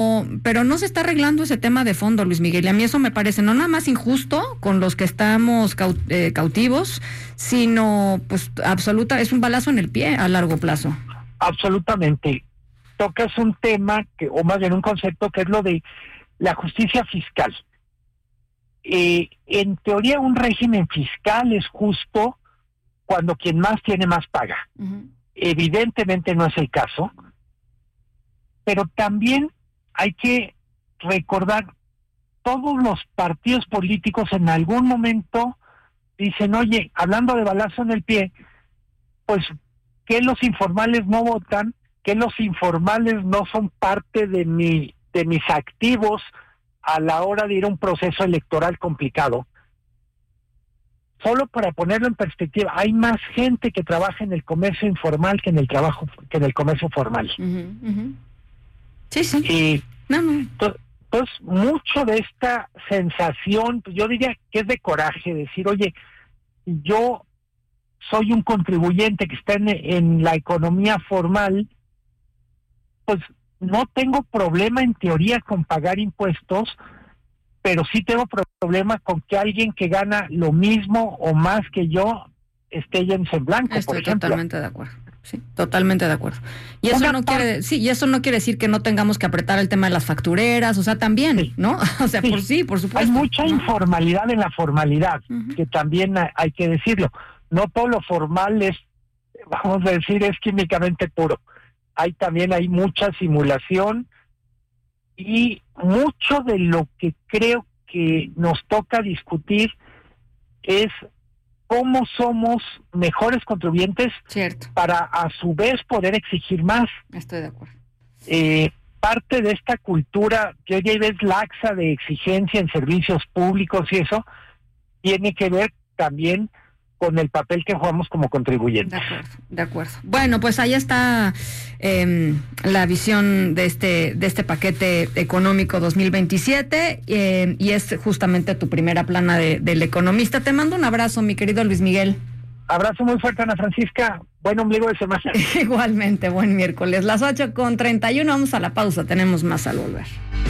pero no se está arreglando ese tema de fondo, Luis Miguel, y a mí eso me parece no nada más injusto con los que estamos cautivos, sino pues es un balazo en el pie a largo plazo. Absolutamente. Tocas un tema, o más bien un concepto, que es lo de la justicia fiscal. En teoría, un régimen fiscal es justo cuando quien más tiene más paga. Uh-huh. Evidentemente no es el caso, pero también hay que recordar, todos los partidos políticos en algún momento dicen, oye, hablando de balazo en el pie, pues que los informales no votan, que los informales no son parte de mis activos a la hora de ir a un proceso electoral complicado. Solo para ponerlo en perspectiva, hay más gente que trabaja en el comercio informal que en el comercio formal. Uh-huh, uh-huh. Sí. Entonces, mucho de esta sensación, pues yo diría que es de coraje, decir, oye, yo soy un contribuyente que está en la economía formal, pues no tengo problema en teoría con pagar impuestos, pero sí tengo problema con que alguien que gana lo mismo o más que yo esté yéndose en blanco. Estoy totalmente de acuerdo. Sí, totalmente de acuerdo. Y eso no quiere decir que no tengamos que apretar el tema de las factureras, o sea, también, sí, ¿no? O sea, sí. por supuesto. Hay mucha informalidad en la formalidad, uh-huh, que también hay que decirlo. No todo lo formal es, vamos a decir, es químicamente puro. Hay mucha simulación, y mucho de lo que creo que nos toca discutir es cómo somos mejores contribuyentes. Cierto. Para a su vez poder exigir más. Estoy de acuerdo. Parte de esta cultura que hoy es laxa de exigencia en servicios públicos y eso tiene que ver también con el papel que jugamos como contribuyentes. De acuerdo. Bueno, pues ahí está la visión de este paquete económico 2027 y es justamente tu primera plana del economista. Te mando un abrazo, mi querido Luis Miguel. Abrazo muy fuerte, Ana Francisca. Buen ombligo de semana. Igualmente, buen miércoles. Las 8:31, vamos a la pausa. Tenemos más al volver.